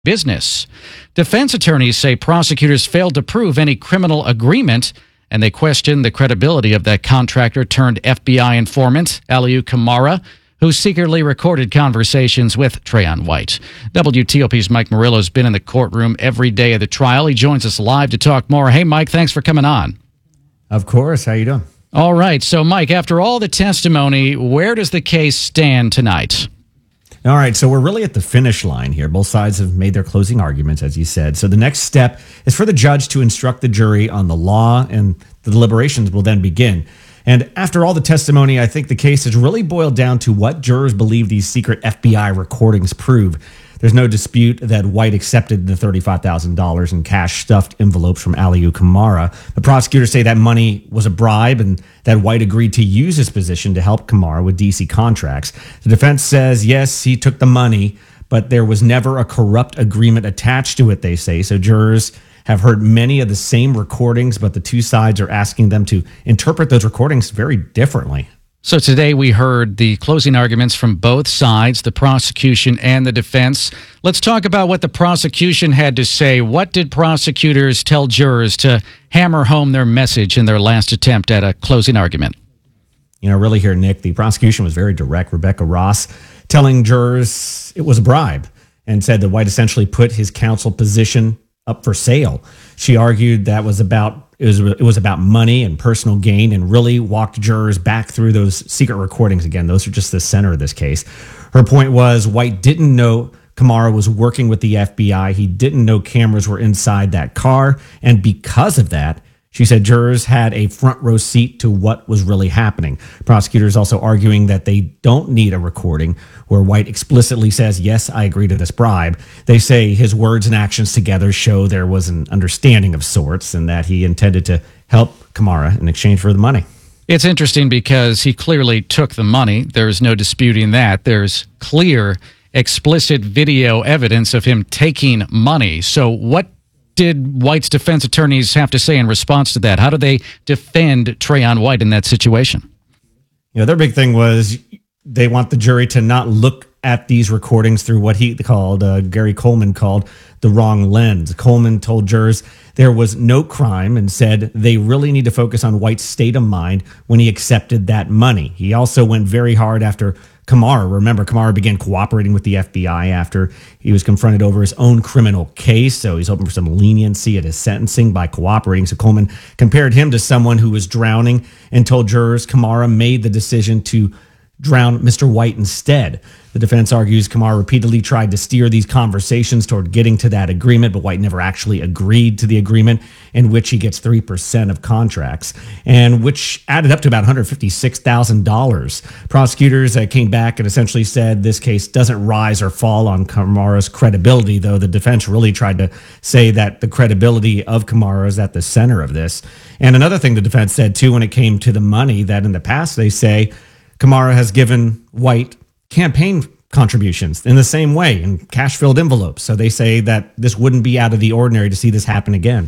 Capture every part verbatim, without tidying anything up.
business. Defense attorneys say prosecutors failed to prove any criminal agreement, and they question the credibility of that contractor turned F B I informant, Aliu Kamara, who secretly recorded conversations with Trayon White. W T O P's Mike Murillo has been in the courtroom every day of the trial. He joins us live to talk more. Hey, Mike, thanks for coming on. Of course. How you doing? All right. So, Mike, after all the testimony, where does the case stand tonight? All right, so we're really at the finish line here. Both sides have made their closing arguments, as you said. So the next step is for the judge to instruct the jury on the law, and the deliberations will then begin. And after all the testimony, I think the case has really boiled down to what jurors believe these secret F B I recordings prove. There's no dispute that White accepted the thirty-five thousand dollars in cash stuffed envelopes from Aliu Kamara. The prosecutors say that money was a bribe and that White agreed to use his position to help Kamara with D C contracts. The defense says, yes, he took the money, but there was never a corrupt agreement attached to it, they say. So jurors have heard many of the same recordings, but the two sides are asking them to interpret those recordings very differently. So today we heard the closing arguments from both sides, the prosecution and the defense. Let's talk about what the prosecution had to say. What did prosecutors tell jurors to hammer home their message in their last attempt at a closing argument? You know, really here, Nick, the prosecution was very direct. Rebecca Ross telling jurors it was a bribe and said that White essentially put his counsel position up for sale. She argued that was about It was it was about money and personal gain, and really walked jurors back through those secret recordings again. Those are just the center of this case. Her point was White didn't know Kamara was working with the F B I. He didn't know cameras were inside that car. And because of that, she said jurors had a front row seat to what was really happening. Prosecutors also arguing that they don't need a recording where White explicitly says, yes, I agree to this bribe. They say his words and actions together show there was an understanding of sorts and that he intended to help Kamara in exchange for the money. It's interesting because he clearly took the money. There's no disputing that. There's clear, explicit video evidence of him taking money. So what did White's defense attorneys have to say in response to that? How do they defend Trayon White in that situation? You know, their big thing was they want the jury to not look at these recordings through what he called, uh, Gary Coleman called, the wrong lens. Coleman told jurors there was no crime and said they really need to focus on White's state of mind when he accepted that money. He also went very hard after Kamara. Remember, Kamara began cooperating with the F B I after he was confronted over his own criminal case. So he's hoping for some leniency at his sentencing by cooperating. So Coleman compared him to someone who was drowning and told jurors Kamara made the decision to drown Mister White instead. The defense argues Kamara repeatedly tried to steer these conversations toward getting to that agreement, but White never actually agreed to the agreement in which he gets three percent of contracts, and which added up to about one hundred fifty-six thousand dollars. Prosecutors uh, came back and essentially said this case doesn't rise or fall on Kamara's credibility, though the defense really tried to say that the credibility of Kamara is at the center of this. And another thing the defense said, too, when it came to the money, that in the past they say Kamara has given White campaign contributions in the same way in cash-filled envelopes. So they say that this wouldn't be out of the ordinary to see this happen again.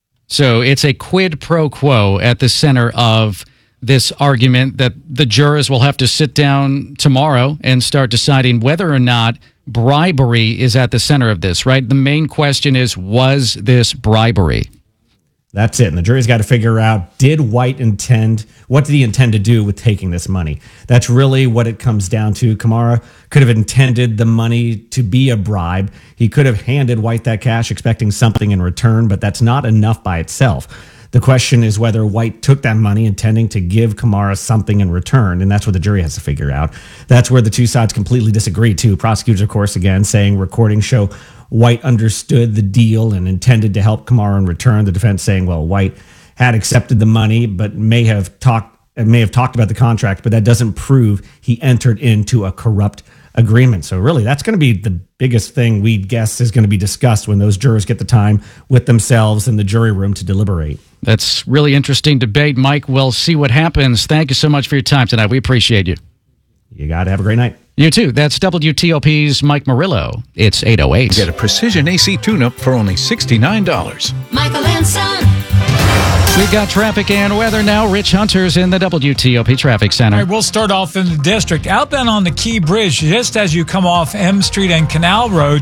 So it's a quid pro quo at the center of this argument that the jurors will have to sit down tomorrow and start deciding whether or not bribery is at the center of this, right? The main question is, was this bribery? That's it. And the jury's got to figure out, did White intend, what did he intend to do with taking this money? That's really what it comes down to. Kamara could have intended the money to be a bribe. He could have handed White that cash expecting something in return, but that's not enough by itself. The question is whether White took that money intending to give Kamara something in return, and that's what the jury has to figure out. That's where the two sides completely disagree, too. Prosecutors, of course, again, saying recordings show White understood the deal and intended to help Kamara in return. The defense saying, well, White had accepted the money, but may have talked may have talked about the contract, but that doesn't prove he entered into a corrupt agreement. So really, that's going to be the biggest thing we guess is going to be discussed when those jurors get the time with themselves in the jury room to deliberate. That's really interesting debate, Mike. We'll see what happens. Thank you so much for your time tonight. We appreciate you. You got to have a great night. You too. That's W T O P's Mike Murillo. It's eight oh eight. Get a precision A C tune-up for only sixty-nine dollars. Michael and Son. We've got traffic and weather now. Rich Hunter's in the W T O P Traffic Center. All right, we'll start off in the district. Outbound on the Key Bridge, just as you come off M Street and Canal Road,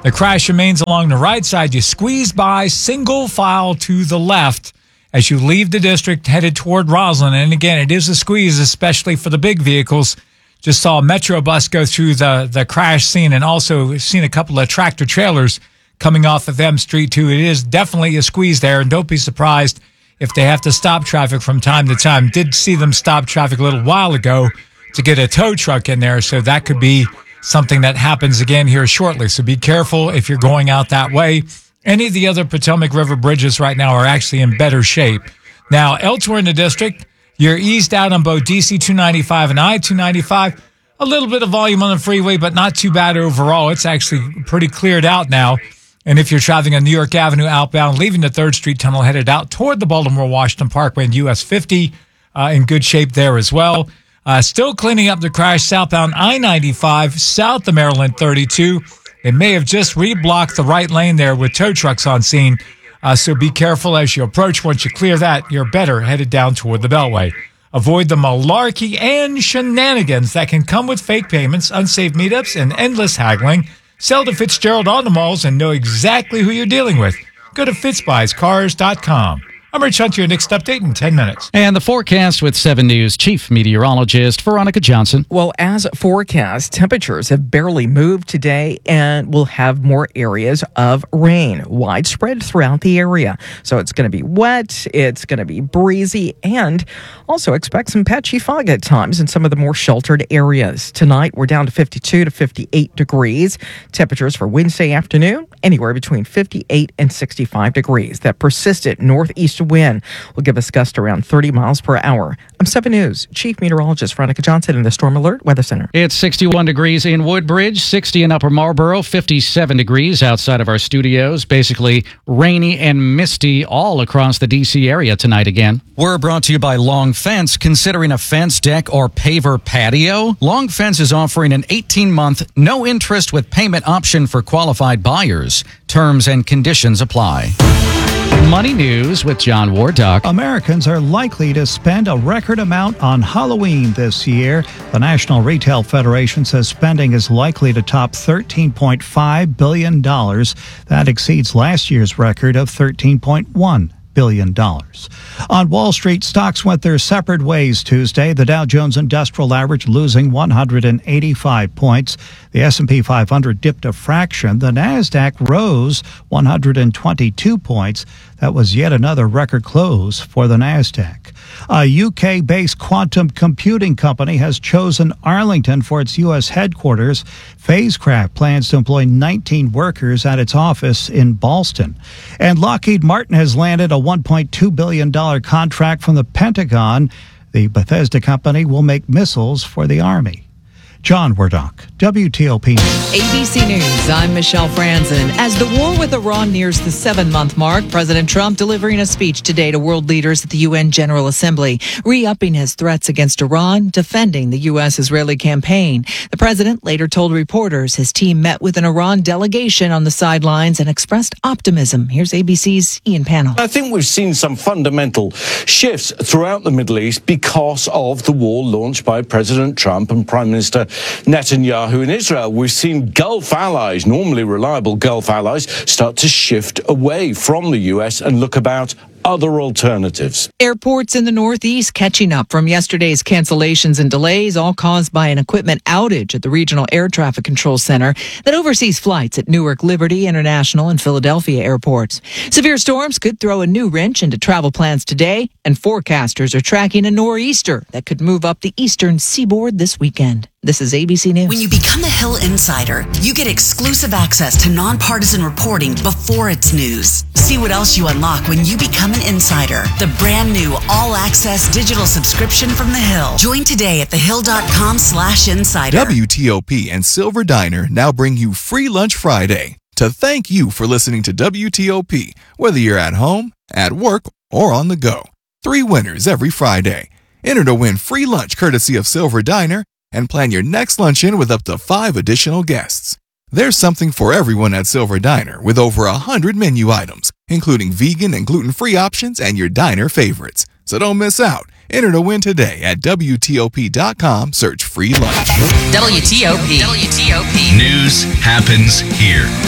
The crash remains along the right side. You squeeze by single file to the left as you leave the district headed toward Roslyn. And again, it is a squeeze, especially for the big vehicles. Just saw a Metro bus go through the, the crash scene, and also seen a couple of tractor trailers coming off of M Street too. It is definitely a squeeze there, and don't be surprised if they have to stop traffic from time to time. Did see them stop traffic a little while ago to get a tow truck in there, so that could be something that happens again here shortly. So be careful if you're going out that way. Any of the other Potomac River bridges right now are actually in better shape. Now, elsewhere in the district, you're eased out on both D C two ninety-five and I two ninety-five. A little bit of volume on the freeway, but not too bad overall. It's actually pretty cleared out now. And if you're traveling on New York Avenue outbound, leaving the third Street Tunnel headed out toward the Baltimore-Washington Parkway and U S fifty, uh, in good shape there as well. Uh, still cleaning up the crash southbound I ninety-five, south of Maryland thirty-two. They may have just reblocked the right lane there with tow trucks on scene. Uh, so be careful as you approach. Once you clear that, you're better headed down toward the Beltway. Avoid the malarkey and shenanigans that can come with fake payments, unsafe meetups, and endless haggling. Sell to Fitzgerald Auto Malls and know exactly who you're dealing with. Go to fitz buys cars dot com. I'm Rich Hunter, your next update in ten minutes. And the forecast with seven News Chief Meteorologist Veronica Johnson. Well, as forecast, temperatures have barely moved today and we'll have more areas of rain widespread throughout the area. So it's going to be wet, it's going to be breezy, and also expect some patchy fog at times in some of the more sheltered areas. Tonight, we're down to fifty-two to fifty-eight degrees. Temperatures for Wednesday afternoon, anywhere between fifty-eight and sixty-five degrees. That persistent northeast wind will give us gusts around thirty miles per hour. I'm seven News Chief Meteorologist Veronica Johnson in the Storm Alert Weather Center. It's sixty-one degrees in Woodbridge, sixty in Upper Marlboro, fifty-seven degrees outside of our studios. Basically rainy and misty all across the D C area tonight again. We're brought to you by Long Fence. Considering a fence, deck, or paver patio? Long Fence is offering an eighteen-month, no-interest with payment option for qualified buyers. Terms and conditions apply. Money News with John Wardock. Americans are likely to spend a record amount on Halloween this year. The National Retail Federation says spending is likely to top thirteen point five billion dollars. That exceeds last year's record of thirteen point one billion dollars. On Wall Street, stocks went their separate ways Tuesday. The Dow Jones Industrial Average losing one hundred eighty-five points. The S and P five hundred dipped a fraction. The Nasdaq rose one hundred twenty-two points. That was yet another record close for the Nasdaq. A U K-based quantum computing company has chosen Arlington for its U S headquarters. Phasecraft plans to employ nineteen workers at its office in Ballston. And Lockheed Martin has landed a one point two billion dollars contract from the Pentagon. The Bethesda company will make missiles for the Army. John Wardock, W T O P News. A B C News, I'm Michelle Franzen. As the war with Iran nears the seven-month mark, President Trump delivering a speech today to world leaders at the U N General Assembly, re-upping his threats against Iran, defending the U S-Israeli campaign. The president later told reporters his team met with an Iran delegation on the sidelines and expressed optimism. Here's A B C's Ian Pannell. I think we've seen some fundamental shifts throughout the Middle East because of the war launched by President Trump and Prime Minister Netanyahu in Israel. We've seen Gulf allies, normally reliable Gulf allies, start to shift away from the U S and look about other alternatives. Airports in the Northeast catching up from yesterday's cancellations and delays, all caused by an equipment outage at the Regional Air Traffic Control Center that oversees flights at Newark, Liberty International, and Philadelphia airports. Severe storms could throw a new wrench into travel plans today, and forecasters are tracking a nor'easter that could move up the eastern seaboard this weekend. This is A B C News. When you become a Hill Insider, you get exclusive access to nonpartisan reporting before it's news. See what else you unlock when you become an insider. The brand new all-access digital subscription from The Hill. Join today at thehill.com slash insider. W T O P and Silver Diner now bring you Free Lunch Friday to thank you for listening to W T O P, whether you're at home, at work, or on the go. Three winners every Friday. Enter to win free lunch courtesy of Silver Diner and plan your next luncheon with up to five additional guests. There's something for everyone at Silver Diner with over a hundred menu items, including vegan and gluten-free options and your diner favorites. So don't miss out. Enter to win today at W T O P dot com. Search free lunch. W T O P. W T O P. News happens here.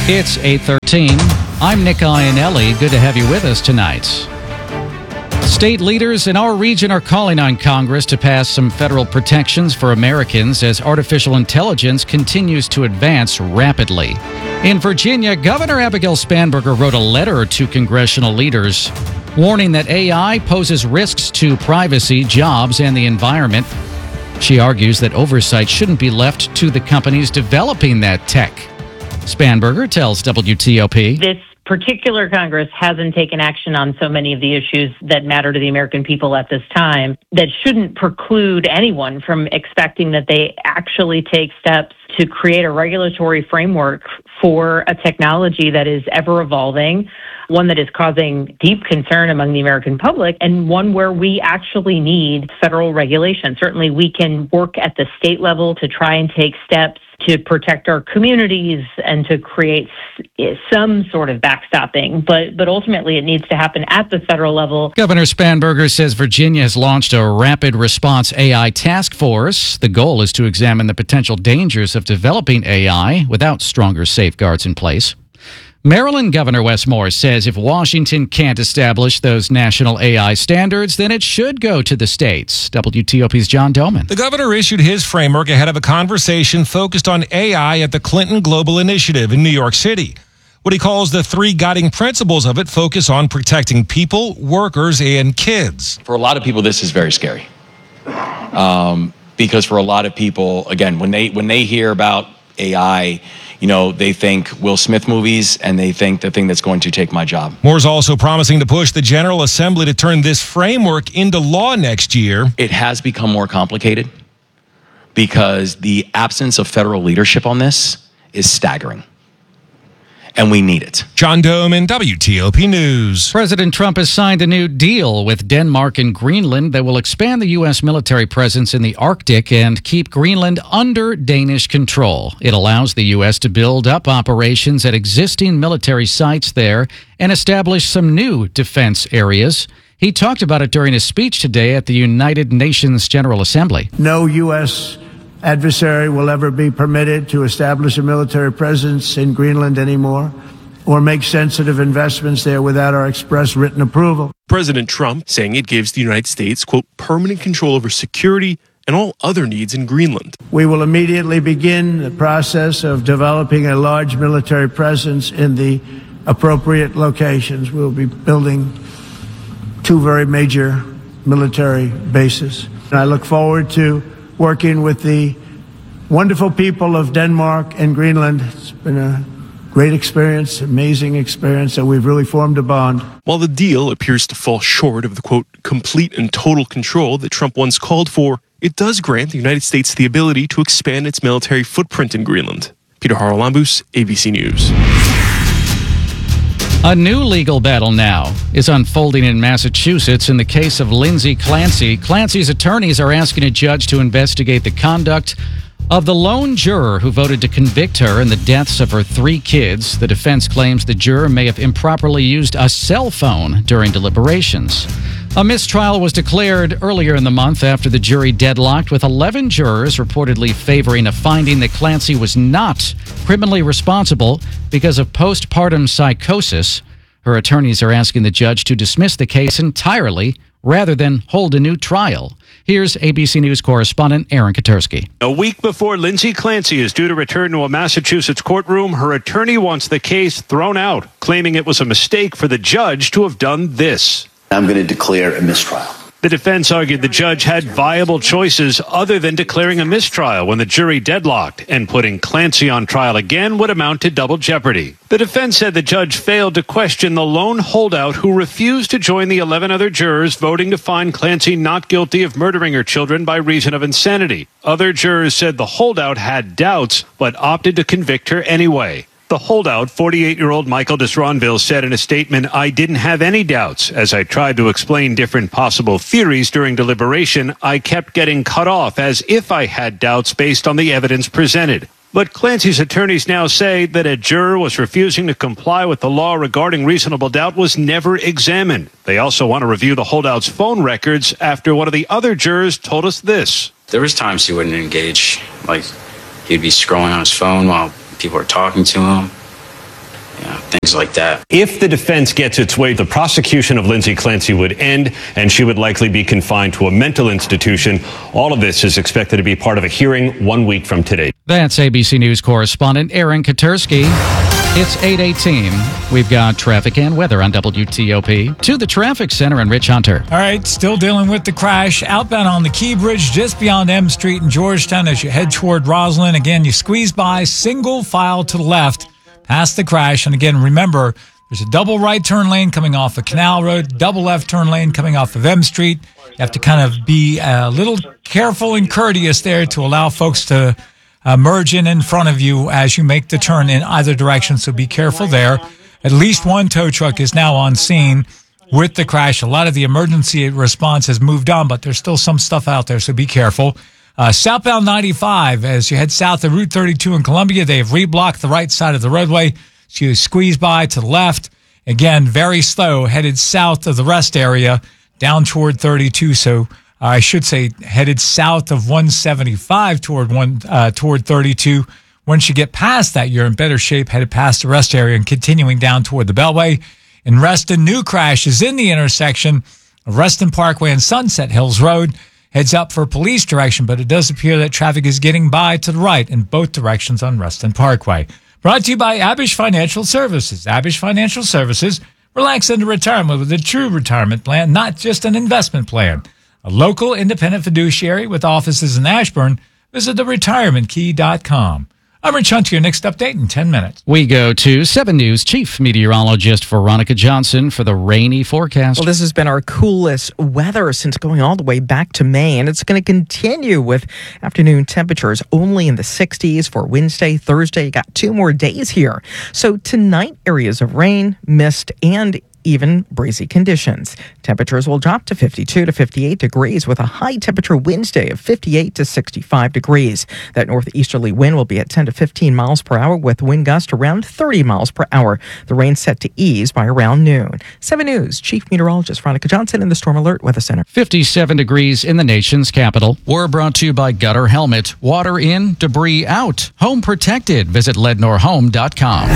It's eight thirteen. I'm Nick Iannelli. Good to have you with us tonight. State leaders in our region are calling on Congress to pass some federal protections for Americans as artificial intelligence continues to advance rapidly. In Virginia, Governor Abigail Spanberger wrote a letter to congressional leaders warning that A I poses risks to privacy, jobs, and the environment. She argues that oversight shouldn't be left to the companies developing that tech. Spanberger tells W T O P. This particular Congress hasn't taken action on so many of the issues that matter to the American people at this time that shouldn't preclude anyone from expecting that they actually take steps to create a regulatory framework for a technology that is ever evolving, one that is causing deep concern among the American public, and one where we actually need federal regulation. Certainly we can work at the state level to try and take steps to protect our communities and to create some sort of backstopping, but but ultimately it needs to happen at the federal level. Governor Spanberger says Virginia has launched a rapid response A I task force. The goal is to examine the potential dangers of developing A I without stronger safeguards in place. Maryland Governor Wes Moore says if Washington can't establish those national A I standards, then it should go to the states. W T O P's John Doman. The governor issued his framework ahead of a conversation focused on A I at the Clinton Global Initiative in New York City. What he calls the three guiding principles of it focus on protecting people, workers, and kids. For a lot of people, this is very scary. Um, because for a lot of people, again, when they when they hear about A I, you know, they think Will Smith movies and they think the thing that's going to take my job. Moore's also promising to push the General Assembly to turn this framework into law next year. It has become more complicated because the absence of federal leadership on this is staggering. And we need it. John Doman, W T O P News. President Trump has signed a new deal with Denmark and Greenland that will expand the U S military presence in the Arctic and keep Greenland under Danish control. It allows the U S to build up operations at existing military sites there and establish some new defense areas. He talked about it during his speech today at the United Nations General Assembly. No U S adversary will ever be permitted to establish a military presence in Greenland anymore or make sensitive investments there without our express written approval. President Trump saying it gives the United States, quote, permanent control over security and all other needs in Greenland. We will immediately begin the process of developing a large military presence in the appropriate locations. We'll be building two very major military bases. And I look forward to working with the wonderful people of Denmark and Greenland. It's been a great experience, amazing experience, and we've really formed a bond. While the deal appears to fall short of the, quote, complete and total control that Trump once called for, it does grant the United States the ability to expand its military footprint in Greenland. Peter Haralambous, A B C News. A new legal battle now is unfolding in Massachusetts in the case of Lindsay Clancy. Clancy's attorneys are asking a judge to investigate the conduct of the lone juror who voted to convict her in the deaths of her three kids. The defense claims the juror may have improperly used a cell phone during deliberations. A mistrial was declared earlier in the month after the jury deadlocked, with eleven jurors reportedly favoring a finding that Clancy was not criminally responsible because of postpartum psychosis. Her attorneys are asking the judge to dismiss the case entirely rather than hold a new trial. Here's A B C News correspondent Aaron Katersky. A week before Lindsay Clancy is due to return to a Massachusetts courtroom, her attorney wants the case thrown out, claiming it was a mistake for the judge to have done this. I'm going to declare a mistrial. The defense argued the judge had viable choices other than declaring a mistrial when the jury deadlocked, and putting Clancy on trial again would amount to double jeopardy. The defense said the judge failed to question the lone holdout who refused to join the eleven other jurors voting to find Clancy not guilty of murdering her children by reason of insanity. Other jurors said the holdout had doubts, but opted to convict her anyway. The holdout, forty-eight-year-old Michael Disronville, said in a statement, "I didn't have any doubts. As I tried to explain different possible theories during deliberation, I kept getting cut off as if I had doubts based on the evidence presented." But Clancy's attorneys now say that a juror was refusing to comply with the law regarding reasonable doubt was never examined. They also want to review the holdout's phone records after one of the other jurors told us this. There was times he wouldn't engage, like he'd be scrolling on his phone while people are talking to him. Yeah, things like that. If the defense gets its way, the prosecution of Lindsay Clancy would end, and she would likely be confined to a mental institution. All of this is expected to be part of a hearing one week from today. That's A B C News correspondent Aaron Katursky. It's eight eighteen. We've got traffic and weather on W T O P. To the traffic center and Rich Hunter. All right, still dealing with the crash outbound on the Key Bridge just beyond M Street in Georgetown as you head toward Roslyn. Again, you squeeze by, single file to the left past the crash. And again, remember, there's a double right turn lane coming off of Canal Road, double left turn lane coming off of M Street. You have to kind of be a little careful and courteous there to allow folks to uh, merge in in front of you as you make the turn in either direction. So be careful there. At least one tow truck is now on scene with the crash. A lot of the emergency response has moved on, but there's still some stuff out there, so be careful. Uh, southbound ninety-five, as you head south of Route thirty-two in Columbia, they have reblocked the right side of the roadway. So you squeeze by to the left. Again, very slow, headed south of the rest area, down toward thirty-two. So uh, I should say headed south of one seventy-five toward one uh, toward thirty-two. Once you get past that, you're in better shape, headed past the rest area and continuing down toward the Beltway. In Reston, new crash is in the intersection of Reston Parkway and Sunset Hills Road. Heads up for police direction, but it does appear that traffic is getting by to the right in both directions on Reston Parkway. Brought to you by Abish Financial Services. Abish Financial Services, relax into retirement with a true retirement plan, not just an investment plan. A local independent fiduciary with offices in Ashburn. Visit the retirement key dot com. I'm Rich Hunt, your next update in ten minutes. We go to seven News Chief Meteorologist Veronica Johnson for the rainy forecast. Well, this has been our coolest weather since going all the way back to May, and it's going to continue with afternoon temperatures only in the sixties for Wednesday, Thursday. You got two more days here. So tonight, areas of rain, mist, and even breezy conditions. Temperatures will drop to fifty-two to fifty-eight degrees with a high temperature Wednesday of fifty-eight to sixty-five degrees. That northeasterly wind will be at ten to fifteen miles per hour with wind gust around thirty miles per hour. The rain set to ease by around noon. seven News Chief Meteorologist Veronica Johnson in the Storm Alert Weather Center. fifty-seven degrees in the nation's capital. We're brought to you by Gutter Helmet. Water in, debris out. Home protected. Visit lednor home dot com.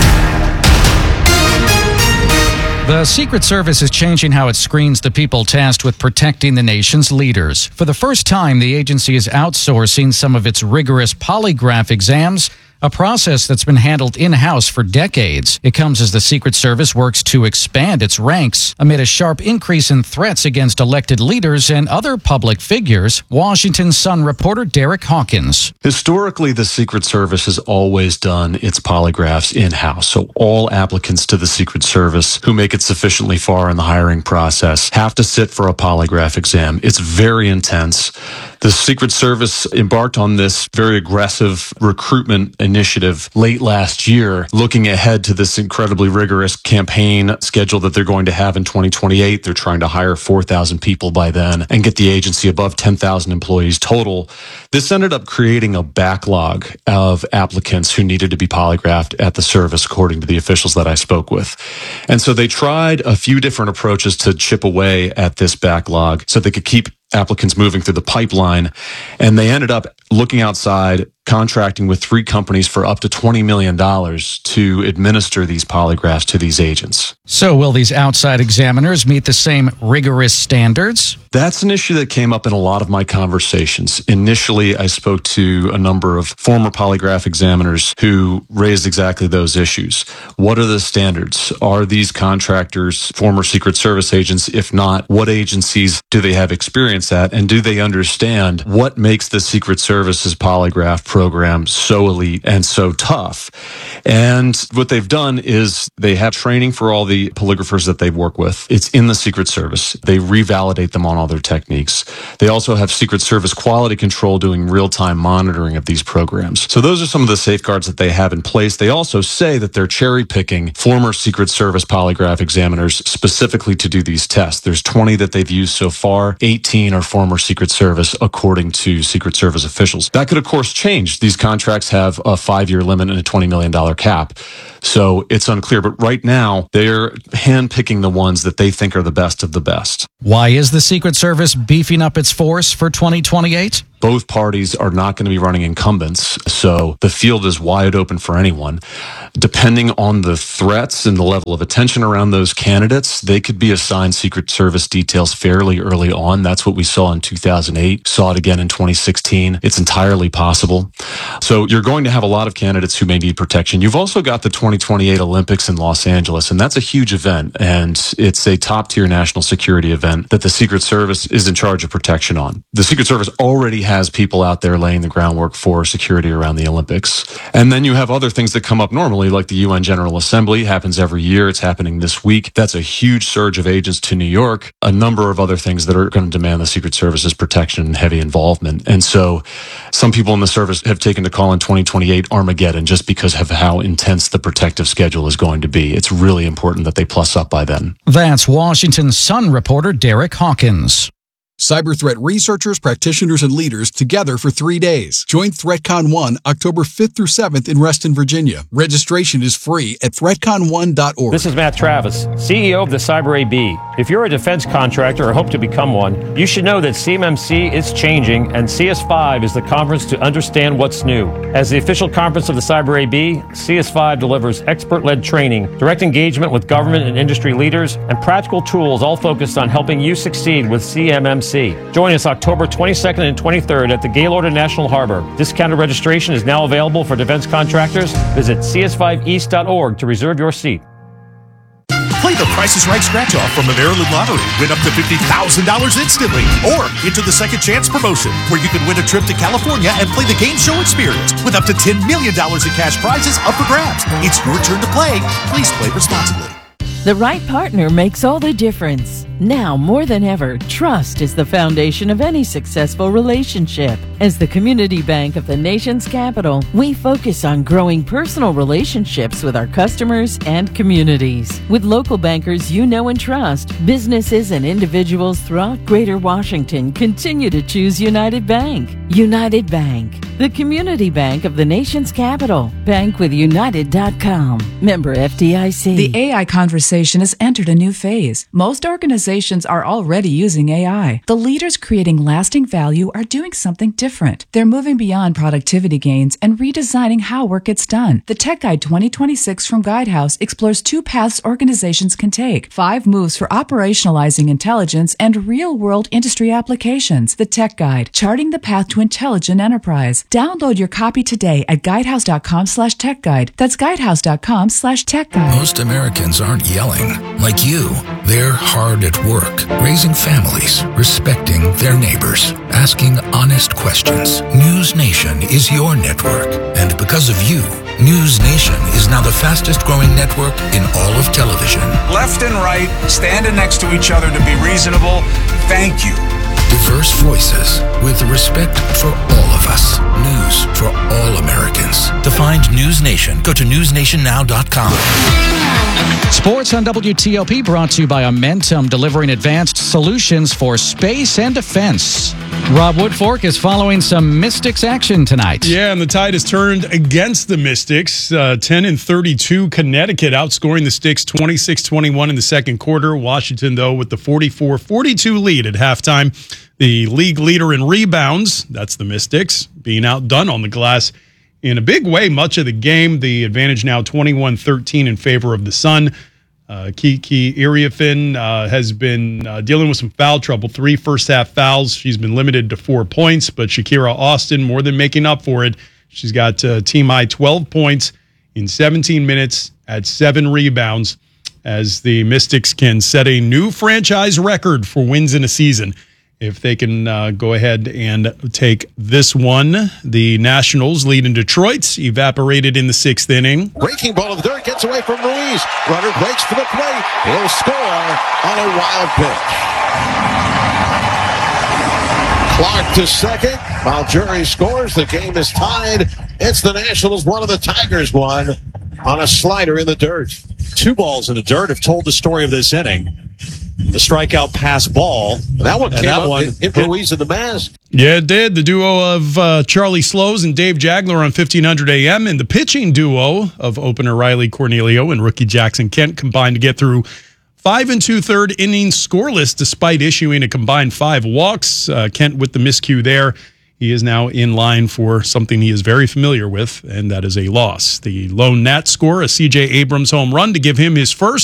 The Secret Service is changing how it screens the people tasked with protecting the nation's leaders. For the first time, the agency is outsourcing some of its rigorous polygraph exams, a process that's been handled in-house for decades. It comes as the Secret Service works to expand its ranks amid a sharp increase in threats against elected leaders and other public figures. Washington Sun reporter Derek Hawkins. Historically, the Secret Service has always done its polygraphs in-house. So all applicants to the Secret Service who make it sufficiently far in the hiring process have to sit for a polygraph exam. It's very intense. The Secret Service embarked on this very aggressive recruitment initiative late last year, looking ahead to this incredibly rigorous campaign schedule that they're going to have in twenty twenty-eight. They're trying to hire four thousand people by then and get the agency above ten thousand employees total. This ended up creating a backlog of applicants who needed to be polygraphed at the service, according to the officials that I spoke with. And so they tried a few different approaches to chip away at this backlog so they could keep applicants moving through the pipeline. And they ended up looking outside, contracting with three companies for up to twenty million dollars to administer these polygraphs to these agents. So will these outside examiners meet the same rigorous standards? That's an issue that came up in a lot of my conversations. Initially, I spoke to a number of former polygraph examiners who raised exactly those issues. What are the standards? Are these contractors former Secret Service agents? If not, what agencies do they have experience at? And do they understand what makes the Secret Service's polygraph program so elite and so tough? And what they've done is they have training for all the polygraphers that they work with. It's in the Secret Service. They revalidate them on all their techniques. They also have Secret Service quality control doing real-time monitoring of these programs. So those are some of the safeguards that they have in place. They also say that they're cherry-picking former Secret Service polygraph examiners specifically to do these tests. There's twenty that they've used so far. eighteen are former Secret Service, according to Secret Service officials. That could, of course, change. These contracts have a five-year limit and a twenty million dollars cap. So it's unclear. But right now, they're handpicking the ones that they think are the best of the best. Why is the Secret Service beefing up its force for twenty twenty-eight? Both parties are not going to be running incumbents, so the field is wide open for anyone. Depending on the threats and the level of attention around those candidates, they could be assigned Secret Service details fairly early on. That's what we saw in two thousand eight, saw it again in twenty sixteen. It's entirely possible. So you're going to have a lot of candidates who may need protection. You've also got the twenty twenty-eight Olympics in Los Angeles, and that's a huge event, and it's a top-tier national security event that the Secret Service is in charge of protection on. The Secret Service already has people out there laying the groundwork for security around the Olympics. And then you have other things that come up normally, like the U N General Assembly happens every year. It's happening this week. That's a huge surge of agents to New York. A number of other things that are going to demand the Secret Service's protection and heavy involvement. And so some people in the service have taken to call in twenty twenty-eight Armageddon just because of how intense the protective schedule is going to be. It's really important that they plus up by then. That's Washington Sun reporter Derek Hawkins. Cyber threat researchers, practitioners, and leaders together for three days. Join ThreatCon one October fifth through seventh in Reston, Virginia. Registration is free at threat con one dot org. This is Matt Travis, C E O of the Cyber A B. If you're a defense contractor or hope to become one, you should know that C M M C is changing, and C S five is the conference to understand what's new. As the official conference of the Cyber A B, C S five delivers expert-led training, direct engagement with government and industry leaders, and practical tools all focused on helping you succeed with C M M C. Join us October twenty-second and twenty-third at the Gaylord in National Harbor. Discounted registration is now available for defense contractors. Visit c s five east dot org to reserve your seat. Play the Price is Right scratch-off from the Maryland Lottery. Win up to fifty thousand dollars instantly. Or into the Second Chance promotion, where you can win a trip to California and play the game show experience with up to ten million dollars in cash prizes up for grabs. It's your turn to play. Please play responsibly. The right partner makes all the difference. Now more than ever, trust is the foundation of any successful relationship. As the community bank of the nation's capital, we focus on growing personal relationships with our customers and communities. With local bankers you know and trust, businesses and individuals throughout Greater Washington continue to choose United Bank. United Bank, the community bank of the nation's capital. Bank with United dot com. Member F D I C. The A I conversation has entered a new phase. Most organizations are already using A I. The leaders creating lasting value are doing something different. They're moving beyond productivity gains and redesigning how work gets done. The Tech Guide twenty twenty-six from Guidehouse explores two paths organizations can take. Five moves for operationalizing intelligence and real-world industry applications. The Tech Guide, charting the path to intelligent enterprise. Download your copy today at guidehouse dot com slash tech guide. That's guidehouse dot com slash tech guide. Most Americans aren't yelling like you. They're hard at work, raising families, respecting their neighbors, asking honest questions. News Nation is your network. And because of you, News Nation is now the fastest growing network in all of television. Left and right, standing next to each other to be reasonable. Thank you. Diverse voices with respect for all of us. News for all Americans. To find News Nation, go to news nation now dot com. Sports on W T O P brought to you by Amentum, delivering advanced solutions for space and defense. Rob Woodfork is following some Mystics action tonight. Yeah, and the tide has turned against the Mystics. Uh, ten and thirty-two, Connecticut outscoring the Sticks twenty-six twenty-one in the second quarter. Washington, though, with the forty-four forty-two lead at halftime. The league leader in rebounds, that's the Mystics, being outdone on the glass in a big way much of the game. The advantage now twenty-one thirteen in favor of the Sun. Uh, Kiki Iriafin uh, has been uh, dealing with some foul trouble. Three first-half fouls. She's been limited to four points, but Shakira Austin more than making up for it. She's got uh, team-high twelve points in seventeen minutes at seven rebounds as the Mystics can set a new franchise record for wins in a season. If they can uh, go ahead and take this one, the Nationals lead in Detroit, evaporated in the sixth inning. Breaking ball of the dirt, gets away from Ruiz. Runner breaks for the plate. He'll score on a wild pitch. Clark to second. While Jury scores, the game is tied. It's the Nationals one and the Tigers one on a slider in the dirt. Two balls in the dirt have told the story of this inning. The strikeout pass ball. That one and came that up one in, in Ruiz in the mask. Yeah, it did. The duo of uh, Charlie Slows and Dave Jagler on fifteen hundred A M and the pitching duo of opener Riley Cornelio and rookie Jackson Kent combined to get through five and two-third innings scoreless despite issuing a combined five walks. Uh, Kent with the miscue there. he is now in line for something he is very familiar with, and that is a loss. The lone Nat score, a C J Abrams home run to give him his first